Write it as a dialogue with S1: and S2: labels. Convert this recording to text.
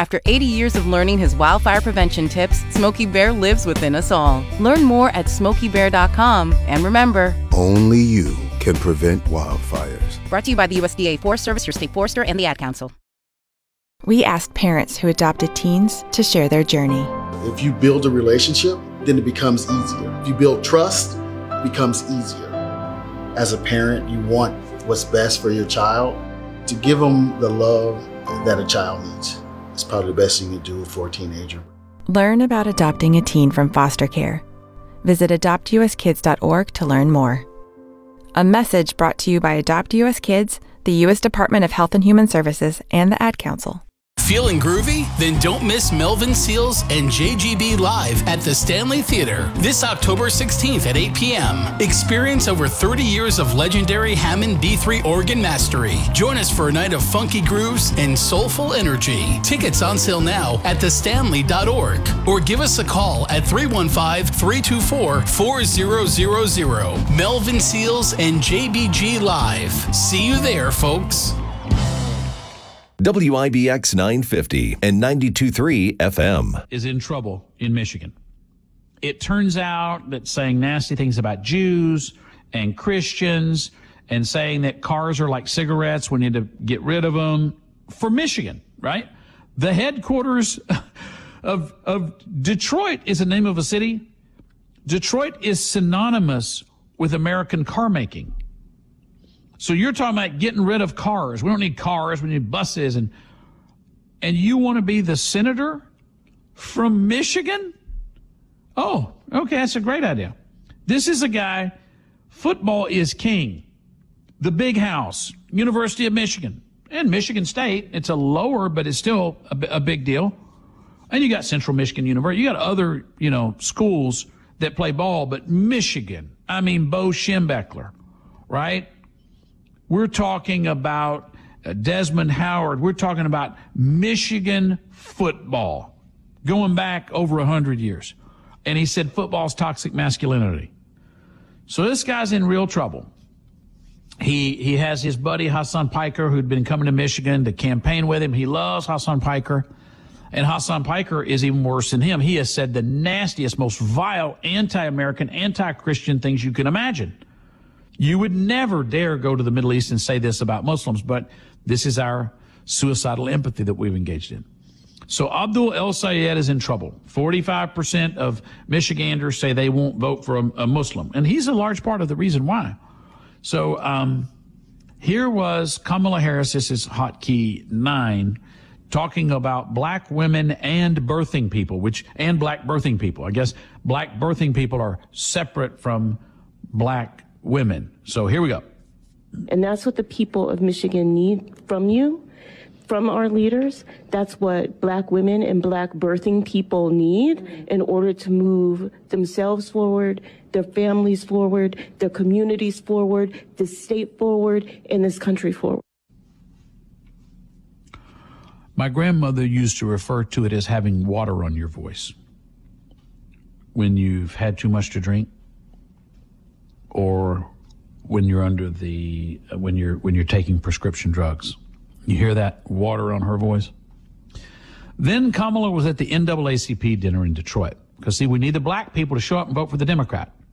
S1: After 80 years of learning his wildfire prevention tips, Smokey Bear lives within us all. Learn more at SmokeyBear.com. And remember,
S2: only you can prevent wildfires.
S1: Brought to you by the USDA Forest Service, your state forester, and the Ad Council.
S3: We asked parents who adopted teens to share their journey.
S4: If you build a relationship, then it becomes easier. If you build trust, it becomes easier. As a parent, you want what's best for your child. To give them the love that a child needs. It's probably the best thing you can do for a teenager.
S3: Learn about adopting a teen from foster care. Visit adoptuskids.org to learn more. A message brought to you by Adopt US Kids, the U.S. Department of Health and Human Services, and the Ad Council.
S5: Feeling groovy? Then don't miss Melvin Seals and JGB live at the Stanley Theater this October 16th at 8 p.m. Experience over 30 years of legendary Hammond B3 organ mastery. Join us for a night of funky grooves and soulful energy. Tickets on sale now at thestanley.org or give us a call at 315-324-4000. Melvin Seals and JBG live. See you there, folks.
S6: WIBX 950 and 92.3 FM
S7: is in trouble in Michigan. It turns out that saying nasty things about Jews and Christians and saying that cars are like cigarettes, we need to get rid of them, for Michigan, right? The headquarters of Detroit is the name of a city. Detroit is synonymous with American car making. So you're talking about getting rid of cars. We don't need cars, we need buses. And you want to be the senator from Michigan? Oh, okay, that's a great idea. This is a guy, football is king. The Big House, University of Michigan, and Michigan State. It's a lower, but it's still a big deal. And you got Central Michigan University. You got other, schools that play ball, but Michigan, Bo Schembechler, right? We're talking about Desmond Howard. We're talking about Michigan football going back over 100 years. And he said football's toxic masculinity. So this guy's in real trouble. He has his buddy Hassan Piker, who'd been coming to Michigan to campaign with him. He loves Hassan Piker. And Hassan Piker is even worse than him. He has said the nastiest, most vile, anti-American, anti-Christian things you can imagine. You would never dare go to the Middle East and say this about Muslims, but this is our suicidal empathy that we've engaged in. So Abdul El Sayed is in trouble. 45% of Michiganders say they won't vote for a Muslim, and he's a large part of the reason why. So here was Kamala Harris, this is hotkey 9, talking about black women and birthing people, and black birthing people. I guess black birthing people are separate from black women. So here we go.
S8: And that's what the people of Michigan need from you, from our leaders. That's what black women and black birthing people need in order to move themselves forward, their families forward, their communities forward, the state forward, and this country forward.
S7: My grandmother used to refer to it as having water on your voice. When you've had too much to drink, or when you're when you're taking prescription drugs. You hear that water on her voice? Then Kamala was at the NAACP dinner in Detroit. Because, see, we need the black people to show up and vote for the Democrat.